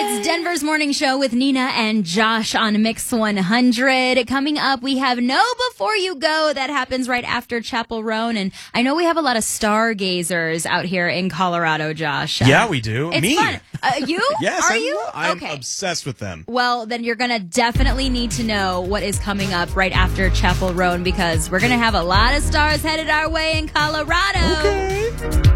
It's Denver's Morning Show with Nina and Josh on Mix 100. Coming up, we have Know Before You Go. That happens right after Chapel Roan. And I know we have a lot of stargazers out here in Colorado, Josh. Yeah, we do. It's Me? fun. You? Yes. Are you? I'm okay. obsessed with them. Well, then you're going to definitely need to know what is coming up right after Chapel Roan because we're going to have a lot of stars headed our way in Colorado. Okay.